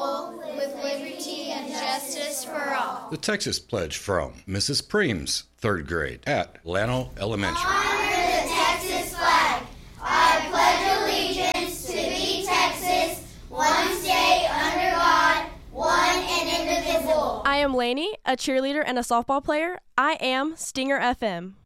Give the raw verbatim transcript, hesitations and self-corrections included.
people with liberty and justice for all. The Texas Pledge from Missus Preems, third grade at Llano Elementary. Honor the Texas flag. I pledge allegiance to be Texas, one state under God, one and indivisible. I am Lainey, a cheerleader and a softball player. I am Stinger F M.